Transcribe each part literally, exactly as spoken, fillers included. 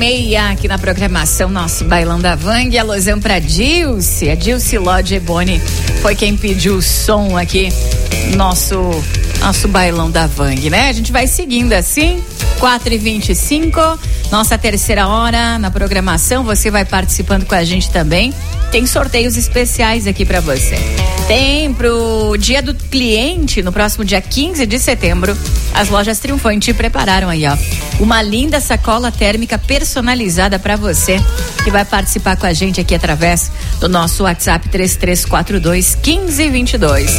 Meia aqui na programação, nosso Bailão da Vang. Alusão pra Dilce, a Dilce Lodge Eboni foi quem pediu o som aqui, nosso, nosso Bailão da Vang, né? A gente vai seguindo assim, quatro e vinte e cinco, nossa terceira hora na programação, você vai participando com a gente também. Tem sorteios especiais aqui pra você. Tem pro dia do cliente, no próximo dia quinze de setembro, as lojas Triunfante prepararam aí, ó, uma linda sacola térmica personalizada pra você, que vai participar com a gente aqui através do nosso WhatsApp três três quatro dois, um cinco dois dois.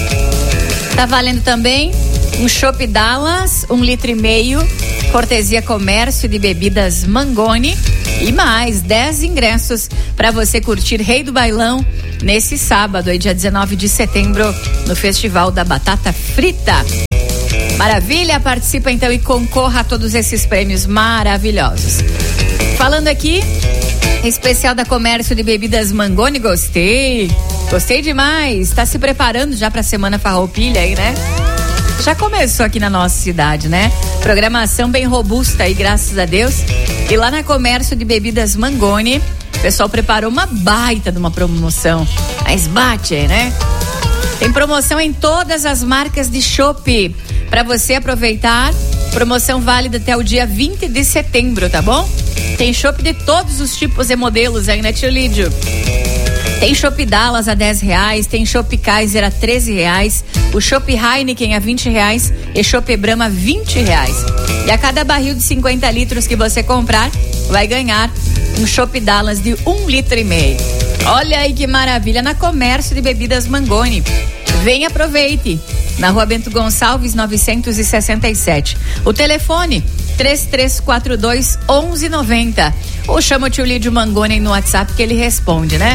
Tá valendo também um Chopp Dallas, um litro e meio, cortesia Comércio de Bebidas Mangoni, e mais dez ingressos para você curtir Rei do Bailão nesse sábado, aí, dia dezenove de setembro, no Festival da Batata Frita. Maravilha, participa então e concorra a todos esses prêmios maravilhosos. Falando aqui, especial da Comércio de Bebidas Mangoni, gostei, gostei demais. Tá se preparando já pra Semana Farroupilha aí, né? Já começou aqui na nossa cidade, né? Programação bem robusta aí, graças a Deus. E lá na Comércio de Bebidas Mangoni, o pessoal preparou uma baita de uma promoção. Mas bate, né? Tem promoção em todas as marcas de chopp para você aproveitar. Promoção válida até o dia vinte de setembro, tá bom? Tem chopp de todos os tipos e modelos aí, né, tio Lídio? Tem Chopp Dallas a dez reais, tem Chopp Kaiser a treze reais, o Chopp Heineken a vinte reais e Chopp Brahma a vinte reais. E a cada barril de cinquenta litros que você comprar, vai ganhar um Chopp Dallas de um litro e meio. Olha aí que maravilha, na Comércio de Bebidas Mangoni. Vem, aproveite. Na Rua Bento Gonçalves, novecentos e sessenta e sete. O telefone três três quatro dois, onze noventa. Ou chama o tio Lídio Mangoni no WhatsApp que ele responde, né?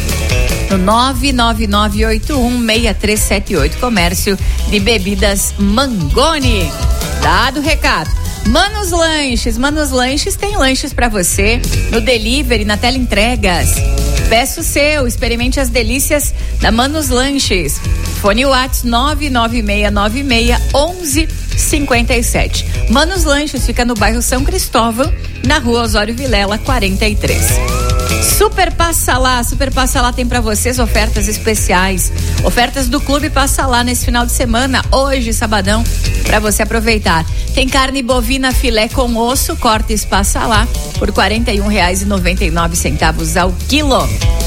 No nove nove nove oito um seis três sete oito. Comércio de Bebidas Mangoni. Dado o recado. Manos Lanches, Manos Lanches tem lanches pra você no delivery, na teleentregas. Peça o seu, experimente as delícias da Manos Lanches. Fone WhatsApp nove nove seis nove seis um um cinco sete. Manos Lanches fica no bairro São Cristóvão, na Rua Osório Vilela quarenta e três. Super Passa Lá, Super Passa Lá tem pra vocês ofertas especiais, ofertas do Clube Passa Lá nesse final de semana, hoje, sabadão, pra você aproveitar. Tem carne bovina filé com osso, cortes Passa Lá, por quarenta e um reais e noventa e nove centavos ao quilo.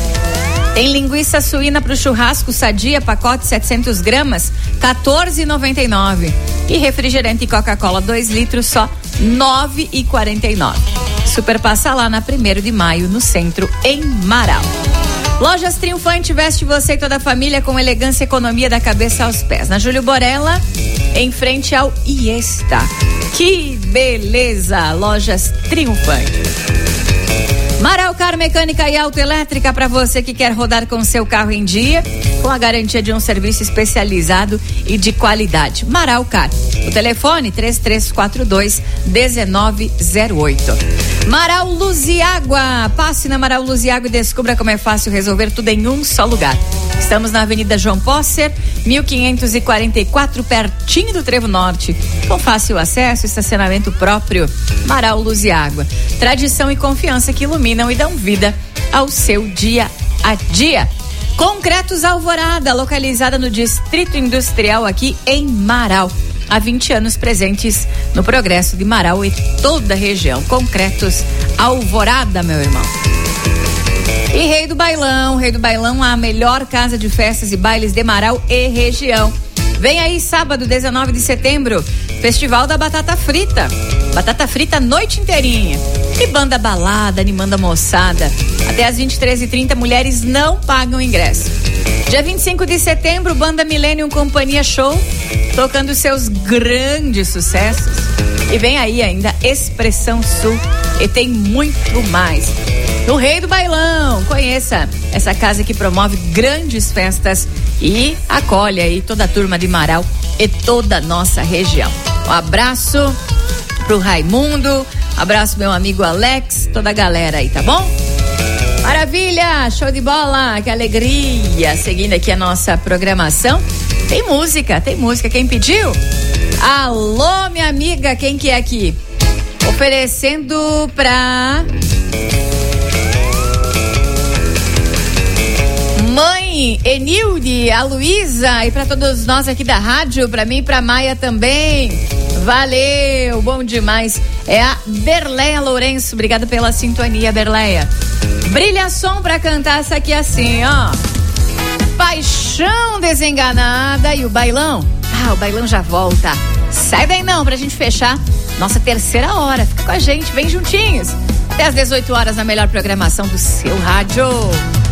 Tem linguiça suína pro churrasco Sadia, pacote setecentos gramas, quatorze reais e noventa e nove centavos. E refrigerante Coca-Cola dois litros, só nove reais e quarenta e nove centavos. Super Passa Lá na primeiro de maio, no centro, em Marau. Lojas Triunfante, veste você e toda a família com elegância e economia da cabeça aos pés. Na Júlio Borella, em frente ao Iesta. Que beleza! Lojas Triunfante. Marau Car Mecânica e Autoelétrica, para você que quer rodar com seu carro em dia, com a garantia de um serviço especializado e de qualidade. Marau Car. O telefone três três quatro dois, um nove zero oito. Marau Luz e Água. Passe na Marau Luz e Água e descubra como é fácil resolver tudo em um só lugar. Estamos na Avenida João Posser, mil quinhentos e quarenta e quatro, pertinho do Trevo Norte. Com fácil acesso, estacionamento próprio. Marau Luz e Água. Tradição e confiança que iluminam e dão vida ao seu dia a dia. Concretos Alvorada, localizada no Distrito Industrial aqui em Marau. Há vinte anos presentes no progresso de Marau e toda a região. Concretos Alvorada, meu irmão. E Rei do Bailão, Rei do Bailão, a melhor casa de festas e bailes de Marau e região. Vem aí sábado, dezenove de setembro, Festival da Batata Frita. Batata frita a noite inteirinha. E banda balada, animando a moçada. Até às vinte e três e trinta, mulheres não pagam ingresso. Dia vinte e cinco de setembro, Banda Millennium Companhia Show, tocando seus grandes sucessos. E vem aí ainda Expressão Sul. E tem muito mais. No Rei do Bailão, conheça essa casa que promove grandes festas e acolhe aí toda a turma de Marau e toda a nossa região. Um abraço pro Raimundo, abraço meu amigo Alex, toda a galera aí, tá bom? Maravilha, show de bola, que alegria. Seguindo aqui a nossa programação, tem música, tem música, quem pediu? Alô, minha amiga, quem que é aqui? Oferecendo pra mãe Enilde, a Luísa e pra todos nós aqui da rádio, pra mim e pra Maia também. Valeu, bom demais. É a Berleia Lourenço, obrigada pela sintonia, Berleia. Brilha som pra cantar essa aqui assim, ó. Paixão Desenganada e o bailão. Ah, o bailão já volta. Sai daí não, pra gente fechar nossa terceira hora. Fica com a gente, vem juntinhos. Até às dezoito horas na melhor programação do seu rádio.